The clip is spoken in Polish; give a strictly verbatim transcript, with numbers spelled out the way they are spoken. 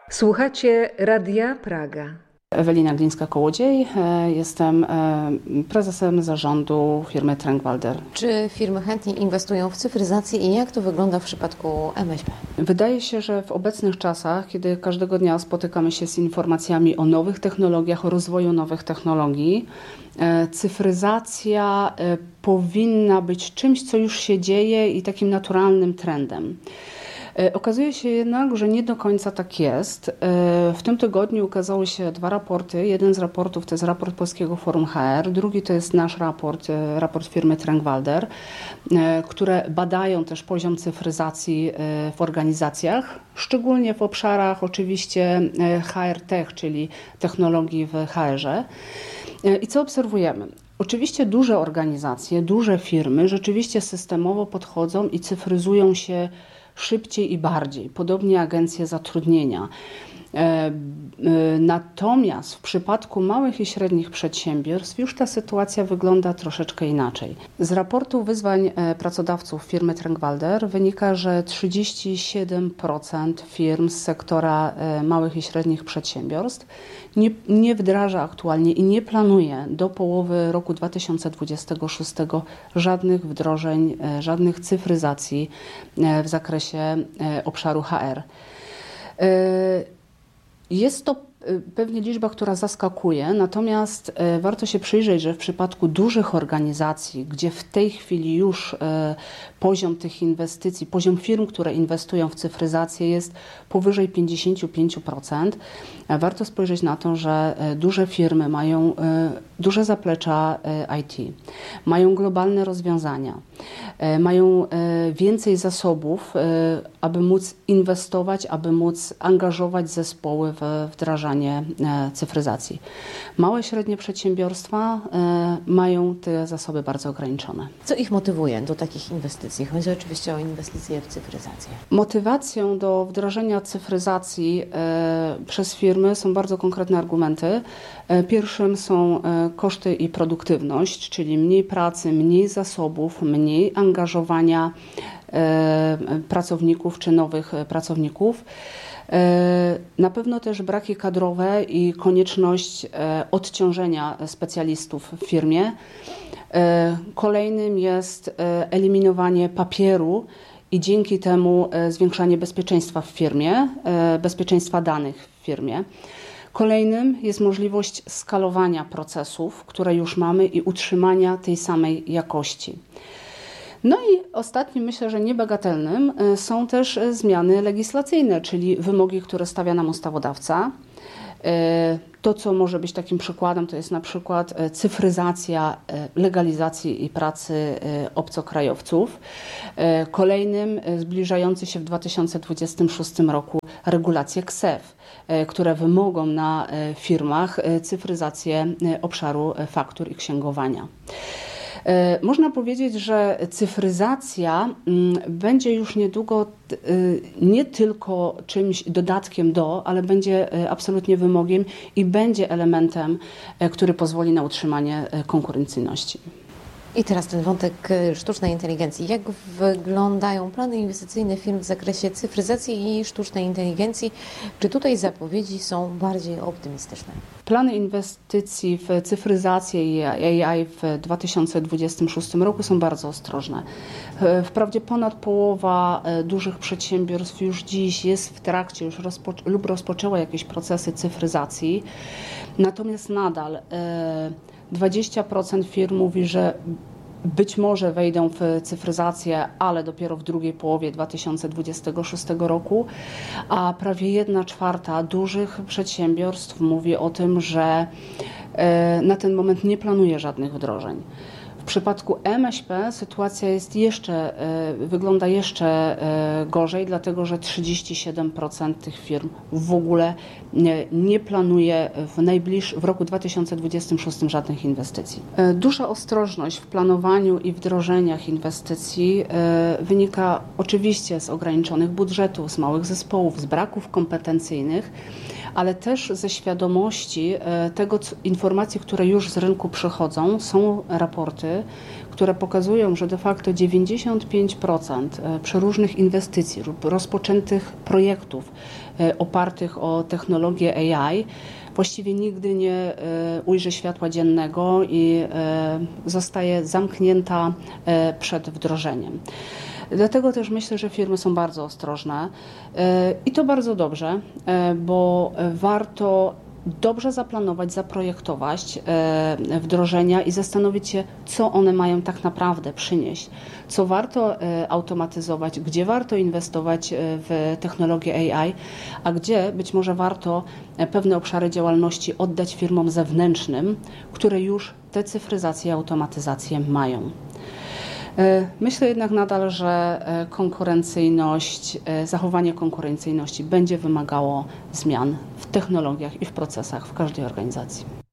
Słuchacie Radia Praga. Ewelina Glińska-Kołodziej, jestem prezesem zarządu firmy Trenkwalder. Czy firmy chętnie inwestują w cyfryzację i jak to wygląda w przypadku M S P? Wydaje się, że w obecnych czasach, kiedy każdego dnia spotykamy się z informacjami o nowych technologiach, o rozwoju nowych technologii, cyfryzacja powinna być czymś, co już się dzieje i takim naturalnym trendem. Okazuje się jednak, że nie do końca tak jest. W tym tygodniu ukazały się dwa raporty. Jeden z raportów to jest raport Polskiego Forum H R, drugi to jest nasz raport, raport firmy Trenkwalder, które badają też poziom cyfryzacji w organizacjach, szczególnie w obszarach oczywiście H R Tech, czyli technologii w H R-ze. I co obserwujemy? Oczywiście duże organizacje, duże firmy rzeczywiście systemowo podchodzą i cyfryzują się szybciej i bardziej, podobnie agencje zatrudnienia. Natomiast w przypadku małych i średnich przedsiębiorstw już ta sytuacja wygląda troszeczkę inaczej. Z raportu wyzwań pracodawców firmy Trenkwalder wynika, że trzydzieści siedem procent firm z sektora małych i średnich przedsiębiorstw nie, nie wdraża aktualnie i nie planuje do połowy roku dwa tysiące dwudziestego szóstego żadnych wdrożeń, żadnych cyfryzacji w zakresie obszaru H R. Jest to pewnie liczba, która zaskakuje, natomiast warto się przyjrzeć, że w przypadku dużych organizacji, gdzie w tej chwili już poziom tych inwestycji, poziom firm, które inwestują w cyfryzację jest powyżej pięćdziesiąt pięć procent, warto spojrzeć na to, że duże firmy mają duże zaplecza I T, mają globalne rozwiązania, mają więcej zasobów, aby móc inwestować, aby móc angażować zespoły w wdrażanie cyfryzacji. Małe i średnie przedsiębiorstwa mają te zasoby bardzo ograniczone. Co ich motywuje do takich inwestycji? Chodzi oczywiście o inwestycje w cyfryzację. Motywacją do wdrożenia cyfryzacji przez firmy są bardzo konkretne argumenty. Pierwszym są koszty i produktywność, czyli mniej pracy, mniej zasobów, mniej angażowania pracowników czy nowych pracowników. Na pewno też braki kadrowe i konieczność odciążenia specjalistów w firmie. Kolejnym jest eliminowanie papieru i dzięki temu zwiększanie bezpieczeństwa w firmie, bezpieczeństwa danych w firmie. Kolejnym jest możliwość skalowania procesów, które już mamy i utrzymania tej samej jakości. No i ostatnim, myślę, że niebagatelnym są też zmiany legislacyjne, czyli wymogi, które stawia nam ustawodawca. To, co może być takim przykładem, to jest na przykład cyfryzacja legalizacji i pracy obcokrajowców. Kolejnym zbliżający się w dwa tysiące dwudziestym szóstym roku regulacje K S E F, które wymogą na firmach cyfryzację obszaru faktur i księgowania. Można powiedzieć, że cyfryzacja będzie już niedługo nie tylko czymś dodatkiem do, ale będzie absolutnie wymogiem i będzie elementem, który pozwoli na utrzymanie konkurencyjności. I teraz ten wątek sztucznej inteligencji. Jak wyglądają plany inwestycyjne firm w zakresie cyfryzacji i sztucznej inteligencji? Czy tutaj zapowiedzi są bardziej optymistyczne? Plany inwestycji w cyfryzację i A I w dwa tysiące dwudziestym szóstym roku są bardzo ostrożne. Wprawdzie ponad połowa dużych przedsiębiorstw już dziś jest w trakcie już rozpo- lub rozpoczęła jakieś procesy cyfryzacji, natomiast nadal dwadzieścia procent firm mówi, że być może wejdą w cyfryzację, ale dopiero w drugiej połowie dwa tysiące dwudziestego szóstego roku, a prawie jedna czwarta dużych przedsiębiorstw mówi o tym, że na ten moment nie planuje żadnych wdrożeń. W przypadku M S P sytuacja jest jeszcze, wygląda jeszcze gorzej, dlatego że trzydzieści siedem procent tych firm w ogóle nie, nie planuje w, najbliższym, w roku dwa tysiące dwudziestym szóstym żadnych inwestycji. Duża ostrożność w planowaniu i wdrożeniach inwestycji wynika oczywiście z ograniczonych budżetów, z małych zespołów, z braków kompetencyjnych, ale też ze świadomości tego, co, informacji, które już z rynku przychodzą. Są raporty, które pokazują, że de facto dziewięćdziesiąt pięć procent przeróżnych inwestycji lub rozpoczętych projektów opartych o technologię A I właściwie nigdy nie ujrzy światła dziennego i zostaje zamknięta przed wdrożeniem. Dlatego też myślę, że firmy są bardzo ostrożne i to bardzo dobrze, bo warto dobrze zaplanować, zaprojektować wdrożenia i zastanowić się, co one mają tak naprawdę przynieść, co warto automatyzować, gdzie warto inwestować w technologię A I, a gdzie być może warto pewne obszary działalności oddać firmom zewnętrznym, które już tę cyfryzację i automatyzację mają. Myślę jednak nadal, że konkurencyjność, zachowanie konkurencyjności będzie wymagało zmian w technologiach i w procesach w każdej organizacji.